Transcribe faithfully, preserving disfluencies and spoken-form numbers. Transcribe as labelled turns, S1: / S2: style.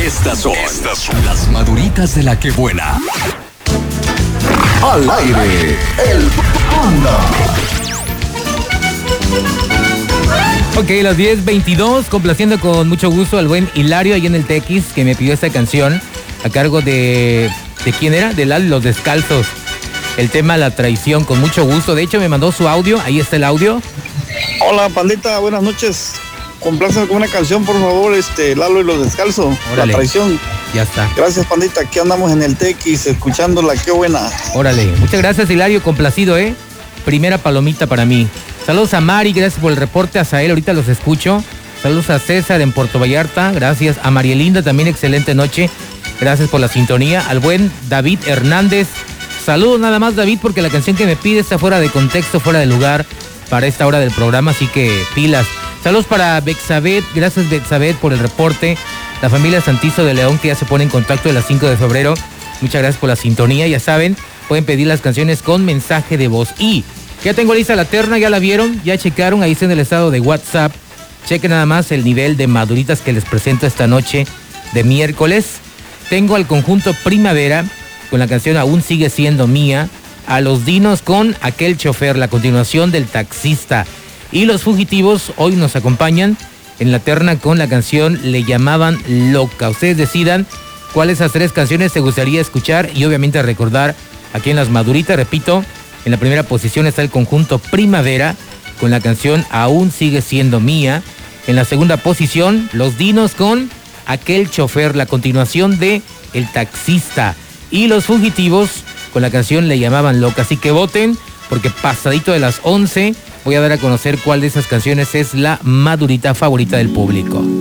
S1: Estas son, Estas son las maduritas de la que buena. Al aire, el Panda.
S2: Ok, las diez veintidós, complaciendo con mucho gusto al buen Hilario ahí en el T X, que me pidió esta canción a cargo de... ¿De quién era? De Lali Los Descalzos. El tema La Traición, con mucho gusto. De hecho, me mandó su audio. Ahí está el audio.
S3: Hola, Pandita, buenas noches. Compláceme con una canción, por favor, este, Lalo y Los Descalzos.
S2: Órale.
S3: La Traición.
S2: Ya está.
S3: Gracias, Pandita. Aquí andamos en el T X, escuchándola. Qué buena.
S2: Órale. Muchas gracias, Hilario. Complacido, ¿eh? Primera palomita para mí. Saludos a Mari, gracias por el reporte. A Sael, ahorita los escucho. Saludos a César en Puerto Vallarta. Gracias. A Marielinda, también excelente noche. Gracias por la sintonía. Al buen David Hernández. Saludos nada más, David, porque la canción que me pide está fuera de contexto, fuera de lugar para esta hora del programa, así que pilas. Saludos para Bexabet. Gracias, Bexabet, por el reporte. La familia Santizo de León, que ya se pone en contacto de las cinco de febrero. Muchas gracias por la sintonía. Ya saben, pueden pedir las canciones con mensaje de voz. Y ya tengo lista la terna, ya la vieron, ya checaron, ahí está en el estado de WhatsApp. Chequen nada más el nivel de maduritas que les presento esta noche de miércoles. Tengo al conjunto Primavera con la canción Aún Sigue Siendo Mía. A Los Dinos con Aquel Chofer, la continuación del Taxista. Y Los Fugitivos hoy nos acompañan en la terna con la canción Le Llamaban Loca. Ustedes decidan cuáles de esas tres canciones te gustaría escuchar y obviamente recordar aquí en las maduritas. Repito, en la primera posición está el conjunto Primavera con la canción Aún Sigue Siendo Mía. En la segunda posición, Los Dinos con Aquel Chofer, la continuación de El Taxista. Y Los Fugitivos con la canción Le Llamaban Loca. Así que voten, porque pasadito de las once voy a dar a conocer cuál de esas canciones es la madurita favorita del público.